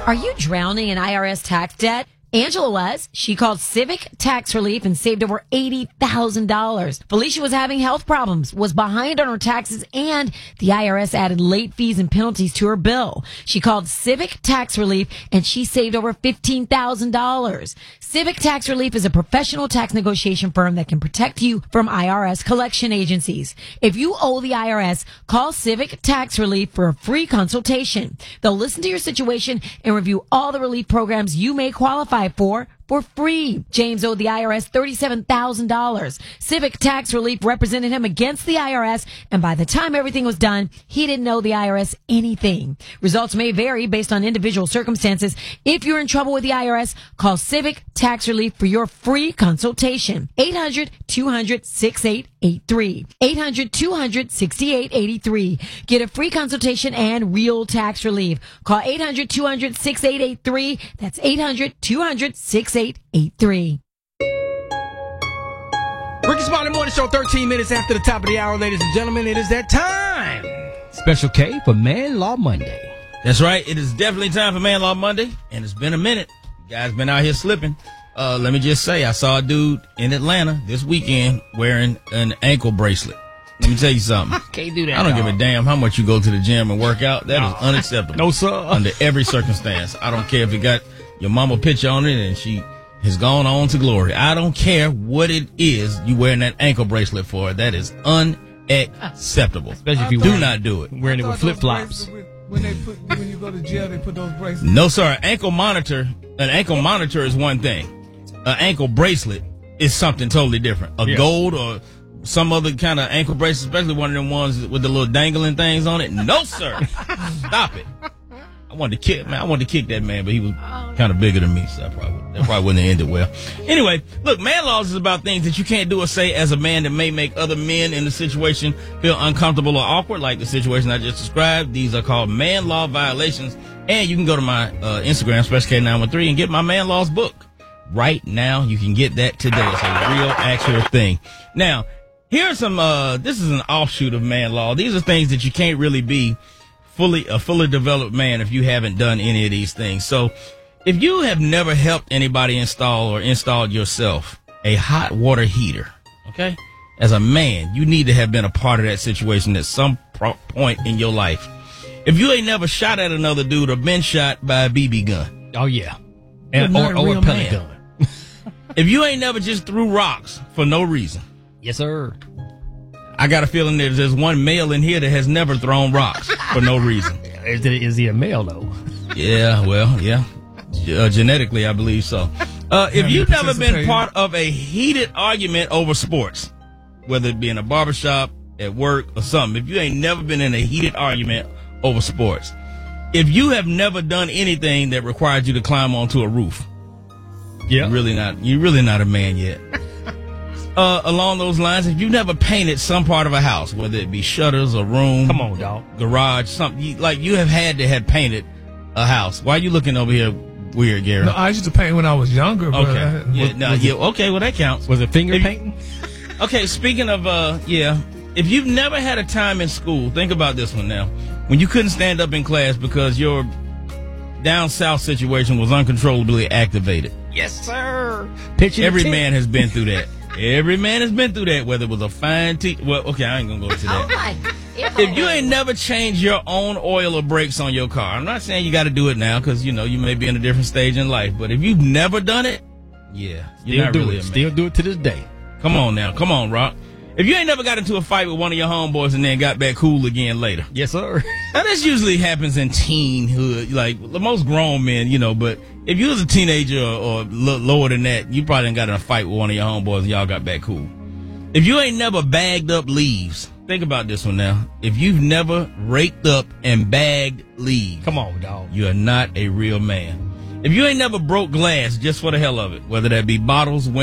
Are you drowning in IRS tax debt? Angela was. She called Civic Tax Relief and saved over $80,000. Felicia was having health problems, was behind on her taxes, and the IRS added late fees and penalties to her bill. She called Civic Tax Relief and she saved over $15,000. Civic Tax Relief is a professional tax negotiation firm that can protect you from IRS collection agencies. If you owe the IRS, call Civic Tax Relief for a free consultation. They'll listen to your situation and review all the relief programs you may qualify for free. James owed the IRS $37,000. Civic Tax Relief represented him against the IRS, and by the time everything was done, he didn't owe the IRS anything. Results may vary based on individual circumstances. If you're in trouble with the IRS, call Civic Tax Relief for your free consultation. 800-200-6883. 800-200-6883. Get a free consultation and real tax relief. Call 800-200-6883. That's 800-200-6883. Ricky Smiley Morning Show, 13 minutes after the top of the hour, ladies and gentlemen. It is that time. Special K for Man Law Monday. That's right. It is definitely time for Man Law Monday, and it's been a minute. You guys been out here slipping. Let me just say, I saw a dude in Atlanta this weekend wearing an ankle bracelet. Let me tell you something. Can't do that. I don't give a damn how much you go to the gym and work out. That is unacceptable. No, sir. Under every circumstance. I don't care if it got your mama picture on it and she has gone on to glory. I don't care what it is you wearing that ankle bracelet for. That is unacceptable. Especially if you do not do it. Wearing it with flip flops. When you go to jail, they put those bracelets. No, sir. An ankle monitor is one thing. An ankle bracelet is something totally different. A gold or some other kind of ankle bracelet, especially one of them ones with the little dangling things on it. No, sir. Stop it. I wanted to kick that man, but he was kind of bigger than me, so that probably wouldn't have ended well. Anyway, look, man laws is about things that you can't do or say as a man that may make other men in the situation feel uncomfortable or awkward, like the situation I just described. These are called man law violations, and you can go to my Instagram, SpecialK913, and get my man laws book. Right now, you can get that today. It's a real, actual thing. Now, here's some, this is an offshoot of man law. These are things that you can't really be a fully developed man if you haven't done any of these things. So if you have never helped anybody install or installed yourself a hot water heater, okay, as a man, you need to have been a part of that situation at some point in your life. If you ain't never shot at another dude or been shot by a BB gun. Oh, yeah. Or a pellet gun. If you ain't never just threw rocks for no reason. Yes, sir. I got a feeling that there's one male in here that has never thrown rocks for no reason. Is he a male, though? Yeah, well, yeah. Genetically, I believe so. If you've never been part of a heated argument over sports, whether it be in a barbershop, at work, or something, if you ain't never been in a heated argument over sports, if you have never done anything that required you to climb onto a roof, you're really not a man yet. Along those lines, if you've never painted some part of a house, whether it be shutters or room, come on, dog, garage, something you have had to have painted a house. Why are you looking over here weird, Gary? No, I used to paint when I was younger. Okay, okay, well that counts. Was it finger painting? Okay, speaking of if you've never had a time in school, think about this one now, when you couldn't stand up in class because your down south situation was uncontrollably activated. Yes, sir. Every man has been through that. Every man has been through that, whether it was a fine well, okay, I ain't gonna go into that. If you ain't never changed your own oil or brakes on your car, I'm not saying you got to do it now because, you may be in a different stage in life, but if you've never done it, you're not really a man. Still do it to this day. Come on now. Come on, Rock. If you ain't never got into a fight with one of your homeboys and then got back cool again later. Yes, sir. Now, this usually happens in teenhood, like the most grown men, but if you was a teenager or lower than that, you probably got in a fight with one of your homeboys and y'all got back cool. If you ain't never bagged up leaves, think about this one now. If you've never raked up and bagged leaves. Come on, dog. You are not a real man. If you ain't never broke glass just for the hell of it, whether that be bottles,